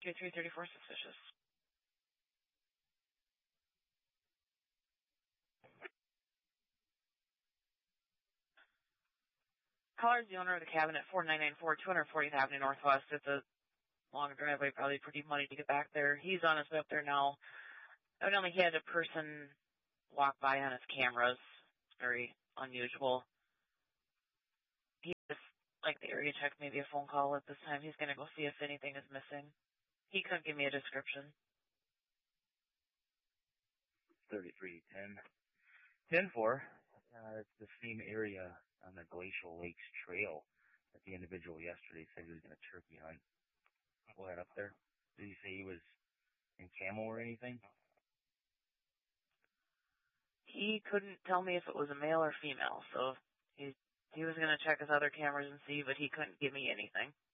Q334 suspicious. Caller is the owner of the cabin at 4994 240th Avenue Northwest. It's a long driveway, probably pretty muddy to get back there. He's on his way up there now. Evidently he had a person walk by on his cameras. It's very unusual. He just, like the area check, maybe a phone call at this time. He's going to go see if anything is missing. He couldn't give me a description. 3310. 10-4. It's the same area on the Glacial Lakes Trail that the individual yesterday said he was going to turkey hunt. We'll head up there. Did he say he was in camo or anything? He couldn't tell me if it was a male or female, so he was going to check his other cameras and see, but he couldn't give me anything.